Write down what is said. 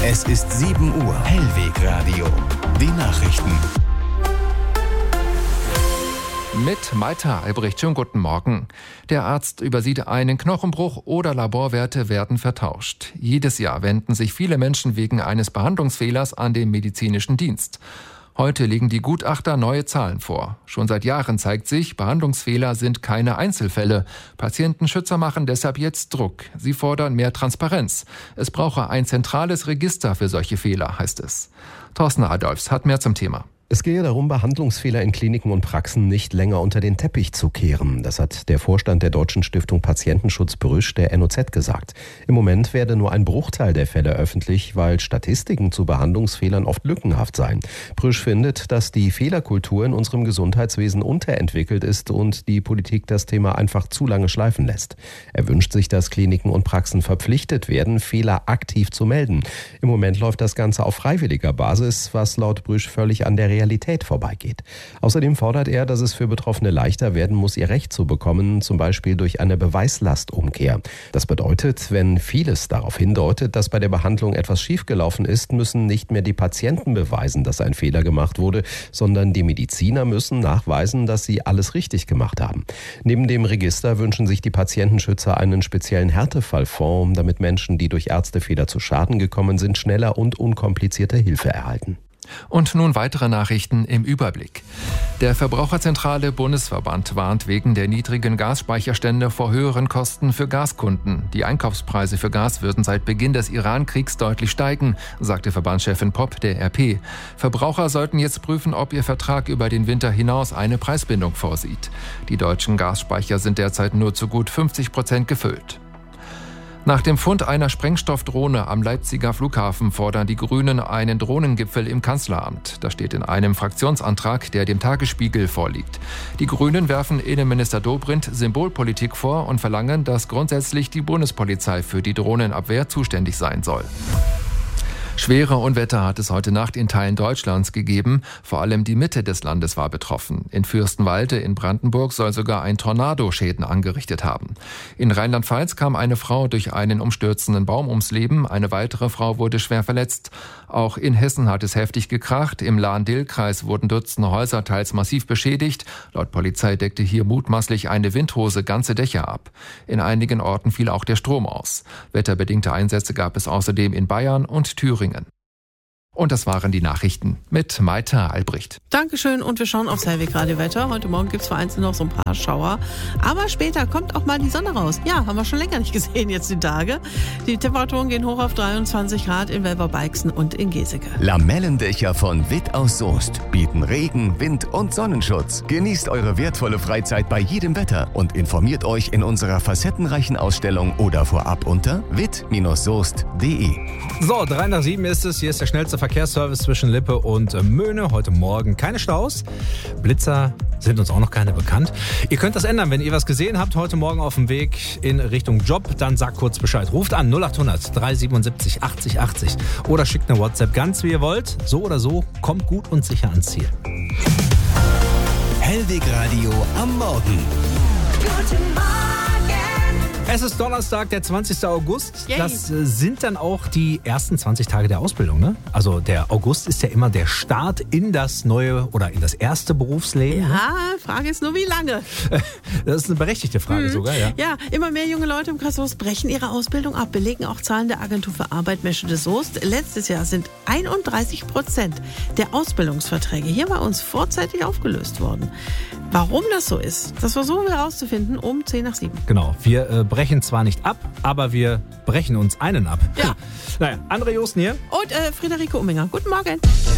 Es ist 7 Uhr. Hellwegradio. Die Nachrichten. Mit Maita Albrecht, schönen guten Morgen. Der Arzt übersieht einen Knochenbruch oder Laborwerte werden vertauscht. Jedes Jahr wenden sich viele Menschen wegen eines Behandlungsfehlers an den medizinischen Dienst. Heute legen die Gutachter neue Zahlen vor. Schon seit Jahren zeigt sich, Behandlungsfehler sind keine Einzelfälle. Patientenschützer machen deshalb jetzt Druck. Sie fordern mehr Transparenz. Es brauche ein zentrales Register für solche Fehler, heißt es. Thorsten Adolfs hat mehr zum Thema. Es gehe darum, Behandlungsfehler in Kliniken und Praxen nicht länger unter den Teppich zu kehren. Das hat der Vorstand der Deutschen Stiftung Patientenschutz Brüsch der NOZ gesagt. Im Moment werde nur ein Bruchteil der Fälle öffentlich, weil Statistiken zu Behandlungsfehlern oft lückenhaft seien. Brüsch findet, dass die Fehlerkultur in unserem Gesundheitswesen unterentwickelt ist und die Politik das Thema einfach zu lange schleifen lässt. Er wünscht sich, dass Kliniken und Praxen verpflichtet werden, Fehler aktiv zu melden. Im Moment läuft das Ganze auf freiwilliger Basis, was laut Brüsch völlig an der Realität vorbeigeht. Außerdem fordert er, dass es für Betroffene leichter werden muss, ihr Recht zu bekommen, zum Beispiel durch eine Beweislastumkehr. Das bedeutet, wenn vieles darauf hindeutet, dass bei der Behandlung etwas schiefgelaufen ist, müssen nicht mehr die Patienten beweisen, dass ein Fehler gemacht wurde, sondern die Mediziner müssen nachweisen, dass sie alles richtig gemacht haben. Neben dem Register wünschen sich die Patientenschützer einen speziellen Härtefallfonds, damit Menschen, die durch Ärztefehler zu Schaden gekommen sind, schneller und unkomplizierter Hilfe erhalten. Und nun weitere Nachrichten im Überblick. Der Verbraucherzentrale Bundesverband warnt wegen der niedrigen Gasspeicherstände vor höheren Kosten für Gaskunden. Die Einkaufspreise für Gas würden seit Beginn des Iran-Kriegs deutlich steigen, sagte Verbandschefin Popp der RP. Verbraucher sollten jetzt prüfen, ob ihr Vertrag über den Winter hinaus eine Preisbindung vorsieht. Die deutschen Gasspeicher sind derzeit nur zu gut 50% gefüllt. Nach dem Fund einer Sprengstoffdrohne am Leipziger Flughafen fordern die Grünen einen Drohnengipfel im Kanzleramt. Das steht in einem Fraktionsantrag, der dem Tagesspiegel vorliegt. Die Grünen werfen Innenminister Dobrindt Symbolpolitik vor und verlangen, dass grundsätzlich die Bundespolizei für die Drohnenabwehr zuständig sein soll. Schwere Unwetter hat es heute Nacht in Teilen Deutschlands gegeben. Vor allem die Mitte des Landes war betroffen. In Fürstenwalde in Brandenburg soll sogar ein Tornado Schäden angerichtet haben. In Rheinland-Pfalz kam eine Frau durch einen umstürzenden Baum ums Leben. Eine weitere Frau wurde schwer verletzt. Auch in Hessen hat es heftig gekracht. Im Lahn-Dill-Kreis wurden Dutzende Häuser teils massiv beschädigt. Laut Polizei deckte hier mutmaßlich eine Windhose ganze Dächer ab. In einigen Orten fiel auch der Strom aus. Wetterbedingte Einsätze gab es außerdem in Bayern und Thüringen. Und das waren die Nachrichten mit Maita Albrecht. Dankeschön und wir schauen aufs Hellwegradio-Wetter. Heute Morgen gibt es vereinzelt noch so ein paar Schauer. Aber später kommt auch mal die Sonne raus. Ja, haben wir schon länger nicht gesehen jetzt die Tage. Die Temperaturen gehen hoch auf 23 Grad in Welver-Beixen und in Geseke. Lamellendächer von Witt aus Soest bieten Regen, Wind und Sonnenschutz. Genießt eure wertvolle Freizeit bei jedem Wetter und informiert euch in unserer facettenreichen Ausstellung oder vorab unter witt-soest.de. So, 3 nach 7 ist es. Hier ist der schnellste Verkehrsservice zwischen Lippe und Möhne. Heute Morgen keine Staus. Blitzer sind uns auch noch keine bekannt. Ihr könnt das ändern, wenn ihr was gesehen habt heute Morgen auf dem Weg in Richtung Job, dann sagt kurz Bescheid. Ruft an 0800 377 80 80 oder schickt eine WhatsApp, ganz wie ihr wollt. So oder so, kommt gut und sicher ans Ziel. Hellwegradio am Morgen. Guten Morgen. Es ist Donnerstag, der 20. August. Yay. Das sind dann auch die ersten 20 Tage der Ausbildung, ne? Also der August ist ja immer der Start in das neue oder in das erste Berufsleben. Ja, Frage ist nur, wie lange? Das ist eine berechtigte Frage sogar, ja. Ja, immer mehr junge Leute im Kreis Soest brechen ihre Ausbildung ab, belegen auch Zahlen der Agentur für Arbeit Meschede Soest. Letztes Jahr sind 31% der Ausbildungsverträge hier bei uns vorzeitig aufgelöst worden. Warum das so ist, das versuchen wir herauszufinden um 10 nach 7. Genau, wir brechen zwar nicht ab, aber wir brechen uns einen ab. Ja. Naja, André Josten hier. Und Friederike Umminger. Guten Morgen.